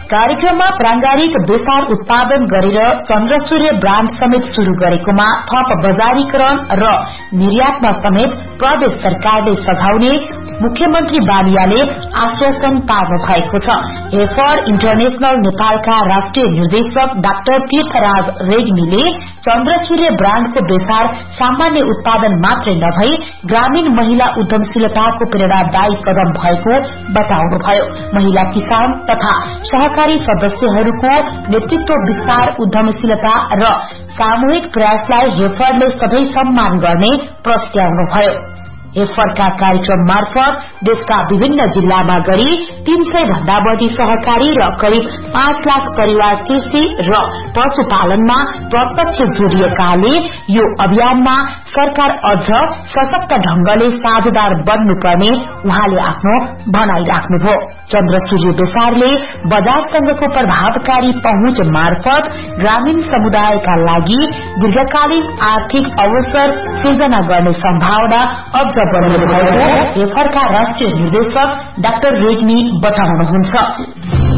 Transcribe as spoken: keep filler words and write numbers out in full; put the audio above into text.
कार्यक्रममा प्रांगारिक बेसार उत्पादन गरेर चन्द्रसूर्य ब्राण्ड समेत शुरू गरेकोमा थप बजारीकरण र निर्यातमा समेत प्रदेश सरकारले सघाउने मुख्यमन्त्री बालियाले आश्वासन पार्नु भएको छ। एफर इन्टरनेशनल नेपालका राष्ट्रिय निर्देशक डाक्टर तीर्थराज रेग्मीले चन्द्रसूर्य ब्राण्डको बेसार सामान्य उत्पादन मात्रै नभई ग्रामीण महिला उद्यमशीलताको प्रेरणादायी कदम भएको बताउनुभयो। महिला किसान तथा सहकारी सदस्यहरूको नेतृत्व विस्तार उद्यमशीलता र सामूहिक प्रयासलाई हेफरले सधैं सम्मान गर्ने प्रस्ताउनुभयो। हेफरका कार्यक्रम मार्फत देशका विभिन्न जिल्लामा गरी तीन सय भन्दा बढ़ी सहकारी र करिब पाँच लाख परिवार कृषि र पशुपालनमा प्रत्यक्ष जोडिएकाले यो अभियानमा सरकार अझ सशक्त ढंगले साझेदार बन्नुपर्ने उहाँले आफ्नो भनाई राख्नुभयो। चन्द्रसूर्य बेसारले बजारसँगको प्रभावकारी पहुँच मार्फत ग्रामीण समुदायका लागि दीर्घकालीन आर्थिक अवसर सृजना गर्ने सम्भावना अझ बढ़ेको हेफरका राष्ट्रिय निर्देशक डाक्टर रेग्मी बताउनुहुन्छ।